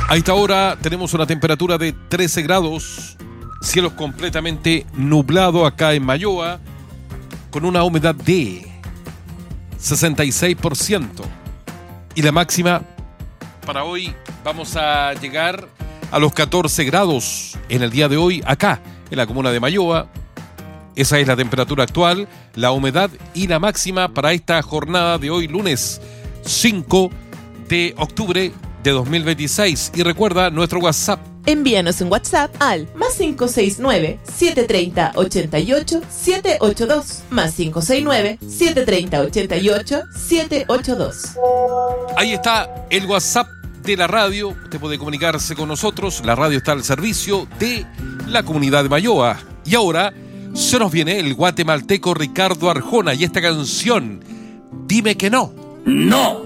A esta hora tenemos una temperatura de 13 grados, cielos completamente nublado acá en Mayoa, con una humedad de 66%. Y la máxima para hoy vamos a llegar a los 14 grados en el día de hoy acá en la comuna de Mayoa. Esa es la temperatura actual, la humedad y la máxima para esta jornada de hoy, lunes 5 de octubre de 2026. Y recuerda nuestro WhatsApp. Envíanos un WhatsApp al +569-730-88-782, +569-730-88-782. Ahí está el WhatsApp de la radio. Usted puede comunicarse con nosotros. La radio está al servicio de la comunidad de Mayoa. Y ahora se nos viene el guatemalteco Ricardo Arjona y esta canción, Dime que no. ¡No!